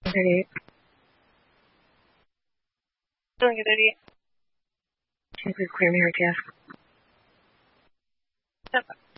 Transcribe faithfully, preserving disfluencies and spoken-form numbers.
Idiot. Doing it, idiot. Can you please clear me her task? Yep.